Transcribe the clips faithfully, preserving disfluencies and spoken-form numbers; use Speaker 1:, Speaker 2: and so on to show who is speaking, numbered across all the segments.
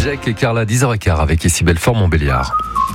Speaker 1: Jacques et Carla, dix heures quinze avec ici Belfort Montbéliard.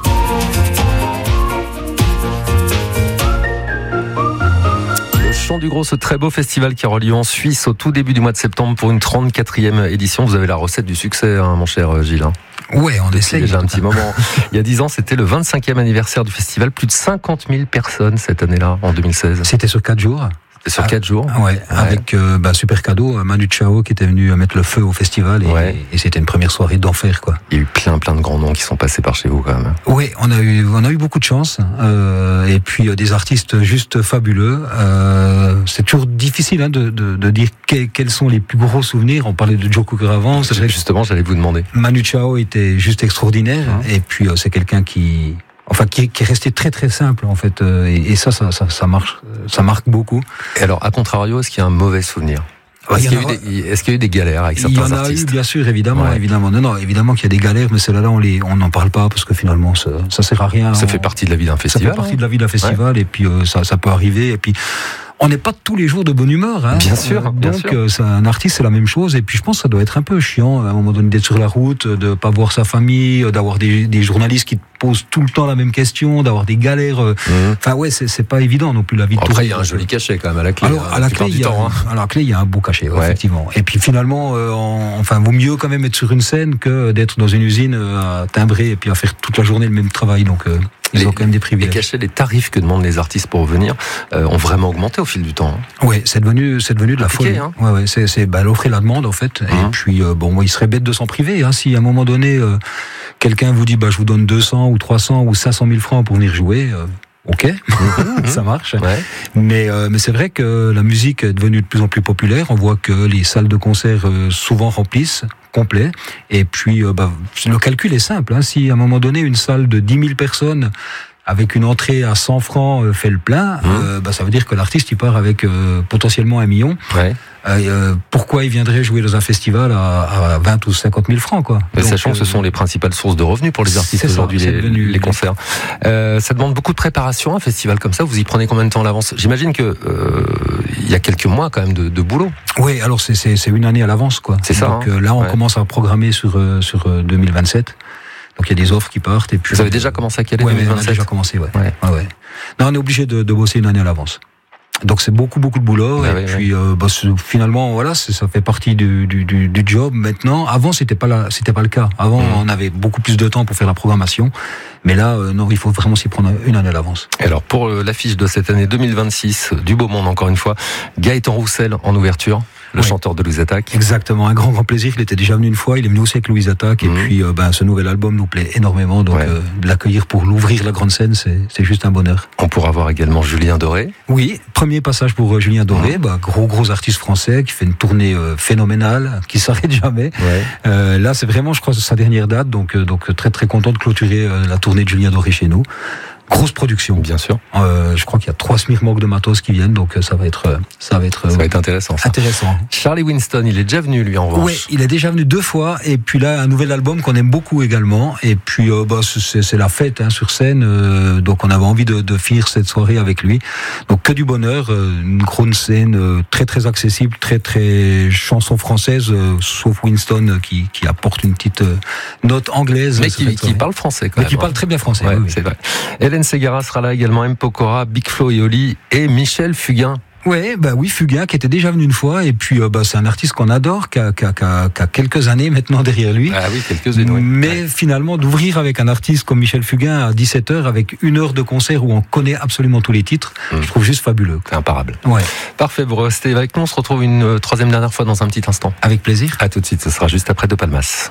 Speaker 1: Le Chant du Gros, ce très beau festival qui aura lieu en Suisse au tout début du mois de septembre pour une trente-quatrième édition. Vous avez la recette du succès, hein, mon cher Gilles. Hein.
Speaker 2: Ouais, on essaye.
Speaker 1: Déjà un petit moment. Il y a dix ans, c'était le vingt-cinquième anniversaire du festival. Plus de cinquante mille personnes cette année-là, en deux mille seize.
Speaker 2: C'était sur quatre jours.
Speaker 1: Sur quatre jours.
Speaker 2: Ouais, ouais. Avec euh, bah, super cadeau, Manu Chao qui était venu mettre le feu au festival et, ouais. et c'était une première soirée d'enfer, quoi.
Speaker 1: Il y a eu plein plein de grands noms qui sont passés par chez vous quand même.
Speaker 2: Oui, on a eu on a eu beaucoup de chance euh, et puis euh, des artistes juste fabuleux. Euh, c'est toujours difficile hein, de, de de dire que, quels sont les plus gros souvenirs. On parlait de Joe Cocker avant.
Speaker 1: C'est vrai, justement, j'allais vous demander.
Speaker 2: Manu Chao était juste extraordinaire mmh. et puis euh, c'est quelqu'un qui Enfin, qui, qui est resté très très simple en fait, et, et ça, ça, ça, ça marche, ça marque beaucoup.
Speaker 1: Et alors, à contrario, est-ce qu'il y a un mauvais souvenir ? Est-ce, qu'il y a eu des, est-ce qu'il y a eu des galères avec certains artistes ? Il y en a
Speaker 2: artistes ? eu, bien sûr, évidemment, ouais. évidemment. Non, non, évidemment qu'il y a des galères, mais celles-là, on les, on n'en parle pas parce que finalement, ça, ça sert à rien.
Speaker 1: Ça
Speaker 2: on,
Speaker 1: fait partie de la vie d'un festival.
Speaker 2: Ça fait partie hein. de la vie d'un festival, ouais. et puis euh, ça, ça peut arriver, et puis. On n'est pas tous les jours de bonne humeur, hein.
Speaker 1: Bien sûr.
Speaker 2: Euh,
Speaker 1: bien
Speaker 2: donc,
Speaker 1: sûr.
Speaker 2: Euh, c'est un artiste, c'est la même chose. Et puis, je pense que ça doit être un peu chiant à un moment donné d'être sur la route, de pas voir sa famille, d'avoir des, des journalistes qui te posent tout le temps la même question, d'avoir des galères. Mmh. Enfin, ouais, c'est, c'est pas évident non plus la vie. De
Speaker 1: Après, il y a un joli cachet quand même à la clé.
Speaker 2: Alors,
Speaker 1: hein,
Speaker 2: à la clé, il y a,
Speaker 1: temps, hein.
Speaker 2: à la clé, il y a un beau cachet, ouais. effectivement. Et puis, finalement, euh, en, enfin, vaut mieux quand même être sur une scène que d'être dans une usine euh, à timbrer et puis à faire toute la journée le même travail. Donc. Euh, Ils
Speaker 1: les,
Speaker 2: ont quand même des privilèges.
Speaker 1: Les cachets, les tarifs que demandent les artistes pour venir euh, ont vraiment augmenté au fil du temps. Hein.
Speaker 2: Oui, c'est devenu, c'est devenu de la folie.
Speaker 1: Hein.
Speaker 2: Ouais, ouais, c'est, c'est bah, l'offre et la demande en fait. Mmh. Et puis euh, bon, moi, il serait bête de s'en priver. Hein, si à un moment donné, euh, quelqu'un vous dit, bah, je vous donne deux cents ou trois cents ou cinq cent mille francs pour venir jouer. Euh, Ok, mmh, ça marche.
Speaker 1: Ouais.
Speaker 2: Mais euh, mais c'est vrai que la musique est devenue de plus en plus populaire. On voit que les salles de concert euh, souvent remplissent complet. Et puis euh, bah, le calcul est simple. Hein, si à un moment donné une salle de dix mille personnes avec une entrée à cent francs euh, fait le plein, mmh. euh, bah, ça veut dire que l'artiste il part avec euh, potentiellement un million.
Speaker 1: Ouais.
Speaker 2: Euh, pourquoi il viendrait jouer dans un festival à, à vingt ou cinquante mille francs quoi.
Speaker 1: Mais
Speaker 2: Donc,
Speaker 1: sachant
Speaker 2: euh,
Speaker 1: que ce sont les principales sources de revenus pour les artistes aujourd'hui,
Speaker 2: ça,
Speaker 1: les,
Speaker 2: devenu,
Speaker 1: les concerts. Euh, ça demande beaucoup de préparation, un festival comme ça. Vous y prenez combien de temps à l'avance ? J'imagine que euh, il y a quelques mois quand même de, de boulot.
Speaker 2: Oui, alors c'est, c'est, c'est une année à l'avance quoi.
Speaker 1: C'est ça.
Speaker 2: Donc
Speaker 1: hein.
Speaker 2: euh, là, on
Speaker 1: ouais.
Speaker 2: commence à programmer sur euh, sur euh, deux mille vingt-sept. Donc il y a des offres qui partent et puis.
Speaker 1: Vous avez déjà commencé à caler
Speaker 2: ouais,
Speaker 1: deux mille vingt-sept ?
Speaker 2: On a déjà commencé, ouais.
Speaker 1: ouais.
Speaker 2: ouais, ouais. Non, on est obligé de, de bosser une année à l'avance. Donc c'est beaucoup beaucoup de boulot
Speaker 1: bah
Speaker 2: et
Speaker 1: oui,
Speaker 2: puis euh, bah, finalement voilà c'est, ça fait partie du, du, du, du job maintenant. Avant c'était pas la, c'était pas le cas. Avant mmh. on avait beaucoup plus de temps pour faire la programmation, mais là euh, non il faut vraiment s'y prendre une année à l'avance.
Speaker 1: Alors pour euh, l'affiche de cette année deux mille vingt-six du beau monde encore une fois, Gaëtan Roussel en ouverture. Le oui. chanteur de Louise Attaque.
Speaker 2: Exactement, un grand grand plaisir. Il était déjà venu une fois, il est venu aussi avec Louise Attaque mmh. et puis euh, ben ce nouvel album nous plaît énormément. Donc ouais. euh, de l'accueillir pour l'ouvrir la grande scène, c'est c'est juste un bonheur.
Speaker 1: On pourra voir également Julien Doré.
Speaker 2: Oui, premier passage pour euh, Julien Doré, mmh. bah, gros gros artiste français qui fait une tournée euh, phénoménale, qui s'arrête jamais. Ouais. Euh, là c'est vraiment je crois sa dernière date, donc euh, donc très très content de clôturer euh, la tournée de Julien Doré chez nous. Grosse production,
Speaker 1: bien sûr.
Speaker 2: Euh, je crois qu'il y a trois smirmocs de matos qui viennent, donc ça va être, ça va être,
Speaker 1: ça va être intéressant. Ça.
Speaker 2: Intéressant.
Speaker 1: Charlie Winston, il est déjà venu lui en revanche.
Speaker 2: Oui, il est déjà venu deux fois, et puis là un nouvel album qu'on aime beaucoup également, et puis euh, bah c'est, c'est la fête hein, sur scène, euh, donc on avait envie de, de finir cette soirée avec lui. Donc que du bonheur, euh, une grande scène euh, très très accessible, très très chanson française, euh, sauf Winston euh, qui qui apporte une petite euh, note anglaise.
Speaker 1: Mais qui, qui parle français quand
Speaker 2: Mais
Speaker 1: même.
Speaker 2: qui
Speaker 1: hein.
Speaker 2: parle très bien français.
Speaker 1: Ouais,
Speaker 2: oui,
Speaker 1: c'est vrai. Hélène Ségara sera là également, M. Pokora, Big Flo et Oli et Michel Fugain.
Speaker 2: Ouais, bah oui, Fugain qui était déjà venu une fois et puis euh, bah c'est un artiste qu'on adore, qui a, qui a, qui a, qui a quelques années maintenant derrière lui.
Speaker 1: Ah oui, quelques-unes. Oui.
Speaker 2: Mais
Speaker 1: ouais.
Speaker 2: finalement d'ouvrir avec un artiste comme Michel Fugain à dix-sept heures avec une heure de concert où on connaît absolument tous les titres, mmh. je trouve juste fabuleux.
Speaker 1: C'est imparable.
Speaker 2: Ouais.
Speaker 1: Parfait, vous restez avec nous. On se retrouve une euh, troisième dernière fois dans un petit instant.
Speaker 2: Avec plaisir.
Speaker 1: À tout de suite, ce sera juste après De Palmas.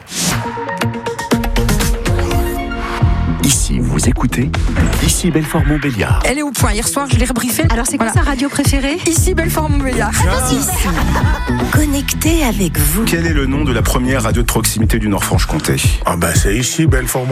Speaker 3: Ici, vous écoutez Ici Belfort Montbéliard.
Speaker 4: Elle est au point. Hier soir, je l'ai rebriefée.
Speaker 5: Alors, c'est quoi
Speaker 4: voilà.
Speaker 5: sa radio préférée ?
Speaker 4: Ici Belfort Montbéliard.
Speaker 5: Ah, ici. Connecté avec vous.
Speaker 6: Quel est le nom de la première radio de proximité du Nord-Franche-Comté ?
Speaker 7: Ah bah c'est ici Belfort